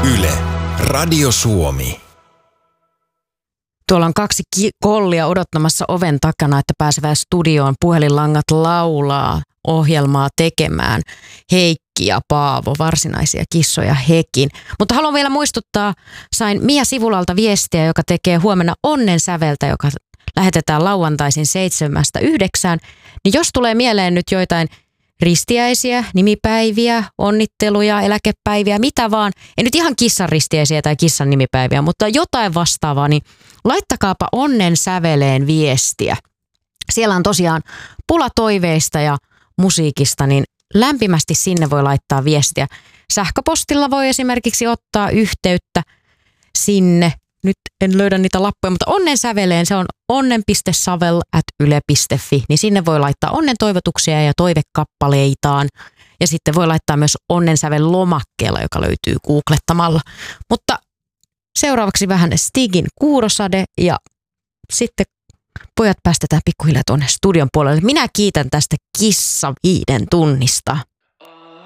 Yle, Radio Suomi. Tuolla on kaksi kollia odottamassa oven takana, että pääsevät studioon. Puhelinlangat laulaa ohjelmaa tekemään. Heikki ja Paavo, varsinaisia kissoja hekin. Mutta haluan vielä muistuttaa, sain Mia Sivulalta viestiä, joka tekee huomenna Onnen säveltä, joka lähetetään lauantaisin 7-9. Niin jos tulee mieleen nyt joitain ristiäisiä, nimipäiviä, onnitteluja, eläkepäiviä, mitä vaan. Ei nyt ihan kissan ristiäisiä tai kissan nimipäiviä, mutta jotain vastaavaa, niin laittakaapa Onnen säveleen viestiä. Siellä on tosiaan pula toiveista ja musiikista, niin lämpimästi sinne voi laittaa viestiä. Sähköpostilla voi esimerkiksi ottaa yhteyttä sinne. Nyt en löydä niitä lappuja, mutta Onnen säveleen, se on onnen.savel@yle.fi, niin sinne voi laittaa onnen toivotuksia ja toivekappaleitaan. Ja sitten voi laittaa myös Onnen sävel lomakkeella, joka löytyy googlettamalla. Mutta seuraavaksi vähän Stigin Kuurosade ja sitten pojat päästetään pikkuhiljaa tuonne studion puolelle. Minä kiitän tästä kissa 5 tunnista.